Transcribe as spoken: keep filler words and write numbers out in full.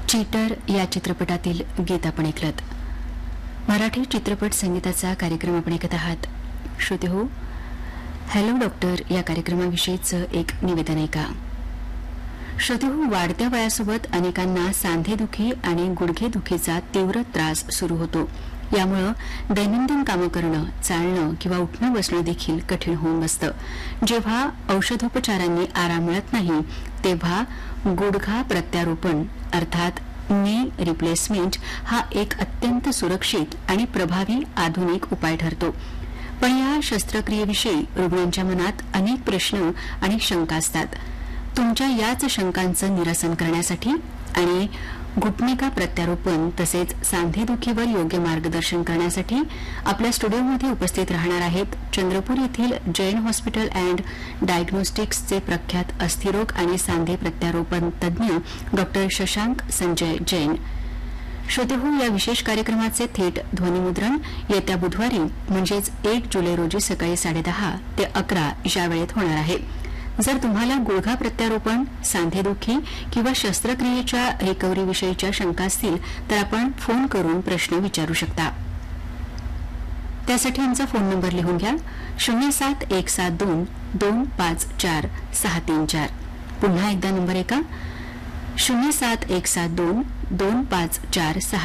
Cheater या चित्रपटातील गीत आपण ऐकलत. मराठी चित्रपट संगीताचा कार्यक्रम आपण ऐकत आहात. श्रोते हो, हॅलो डॉक्टर या कार्यक्रमाविषयीचं एक निवेदन ऐका. श्रोते हो, वाढत्या वयासोबत अनेकांना सांधेदुखी आणि गुडघेदुखीचा तीव्र त्रास सुरू होतो. यामुळे दैनंदिन कामं करणं, चालणं किंवा उठणं बसणं देखील कठीण होऊन बसतं. जेव्हा औषधोपचारांनी आराम मिळत नाही तेव्हा गुडघा प्रत्यारोपण अर्थात नी रिप्लेसमेंट हा एक अत्यंत सुरक्षित आणि प्रभावी आधुनिक उपाय ठरतो. पण या शस्त्रक्रियेविषयी रुग्णांच्या मनात अनेक प्रश्न आणि शंका असतात. तुमच्या याच शंकांचं निरसन करण्यासाठी आणि घुटणिका प्रत्यारोपण तसेच सांधेदुखीवर योग्य मार्गदर्शन करण्यासाठी आपल्या स्टुडिओमध्ये उपस्थित राहणार आहेत चंद्रपूर येथील जैन हॉस्पिटल अँड डायग्नोस्टिक्सचे प्रख्यात अस्थिरोग आणि सांधे प्रत्यारोपण तज्ज्ञ डॉक्टर शशांक संजय जैन. श्रोते हो, या विशेष कार्यक्रमाचे थेट ध्वनिमुद्रण येत्या बुधवारी म्हणजेच एक जुलै रोजी सकाळी साडेदहा ते अकरा या वेळेत होणार आहे. जर तुम्हाला गुडघा प्रत्यारोपण, सांधेदुखी किंवा शस्त्रक्रियेच्या रिकव्हरीविषयीच्या शंका असतील तर आपण फोन करून प्रश्न विचारू शकता. त्यासाठी आमचा फोन नंबर लिहून घ्या. शून्य सात एक सात दोन दोन पाच चार सहा तीन चार. पुन्हा एकदा नंबर ऐका. शून्य सात एक सात दोन दोन पाच चार सहा